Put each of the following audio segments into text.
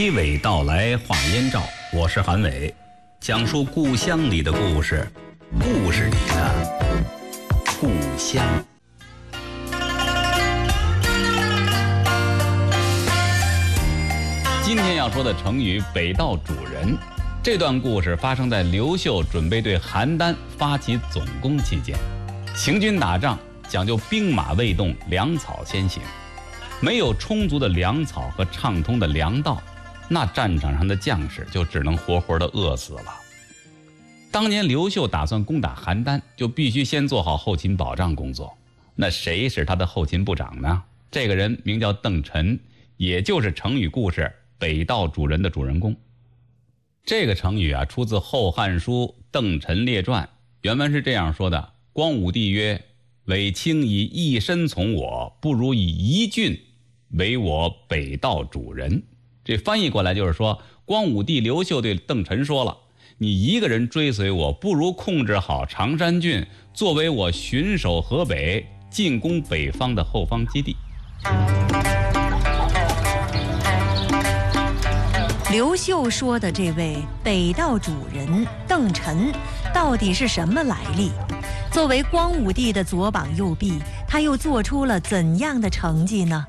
娓娓道来话燕赵，我是韩伟，讲述故乡里的故事，故事里的故乡。今天要说的成语北道主人，这段故事发生在刘秀准备对邯郸发起总攻期间。行军打仗讲究兵马未动，粮草先行，没有充足的粮草和畅通的粮道，那战场上的将士就只能活活的饿死了。当年刘秀打算攻打邯郸，就必须先做好后勤保障工作。那谁是他的后勤部长呢？这个人名叫邓晨，也就是成语故事北道主人的主人公。这个成语出自《后汉书·邓晨列传》，原文是这样说的：光武帝曰：韦卿以一身从我，不如以一郡为我北道主人。这翻译过来就是说，光武帝刘秀对邓晨说了，你一个人追随我，不如控制好常山郡，作为我巡守河北，进攻北方的后方基地。 刘秀说的这位北道主人邓晨到底是什么来历？作为光武帝的左膀右臂，他又做出了怎样的成绩呢？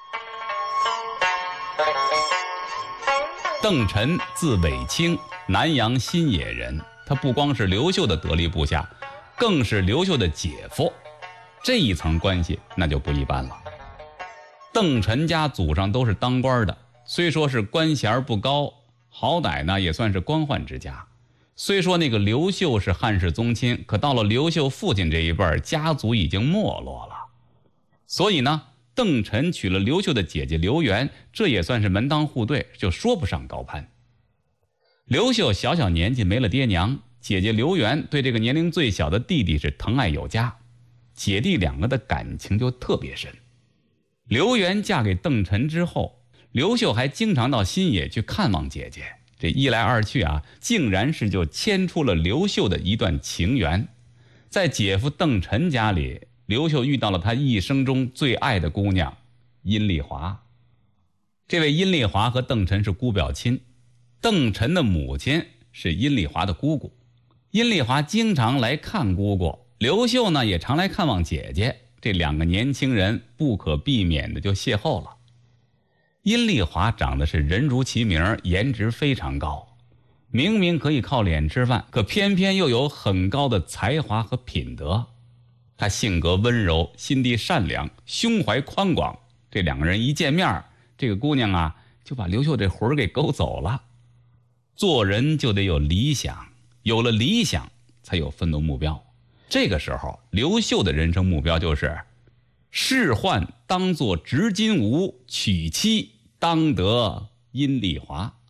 邓晨字韦卿，南阳新野人，他不光是刘秀的得力部下，更是刘秀的姐夫，这一层关系那就不一般了。邓晨家祖上都是当官的，虽说是官衔不高，好歹呢也算是官宦之家。虽说那个刘秀是汉室宗亲，可到了刘秀父亲这一辈，家族已经没落了。所以呢，邓晨娶了刘秀的姐姐刘元，这也算是门当户对，就说不上高攀。刘秀小小年纪没了爹娘，姐姐刘元对这个年龄最小的弟弟是疼爱有加，姐弟两个的感情就特别深。刘元嫁给邓晨之后，刘秀还经常到新野去看望姐姐，这一来二去竟然是就牵出了刘秀的一段情缘。在姐夫邓晨家里，刘秀遇到了他一生中最爱的姑娘殷丽华。这位殷丽华和邓晨是姑表亲，邓晨的母亲是殷丽华的姑姑。殷丽华经常来看姑姑，刘秀呢也常来看望姐姐，这两个年轻人不可避免的就邂逅了。殷丽华长得是人如其名，颜值非常高，明明可以靠脸吃饭，可偏偏又有很高的才华和品德。她性格温柔，心地善良，胸怀宽广，这两个人一见面，这个姑娘就把刘秀这魂给勾走了。做人就得有理想，有了理想才有奋斗目标。这个时候刘秀的人生目标就是仕宦当作执金吾，娶妻当得殷丽华。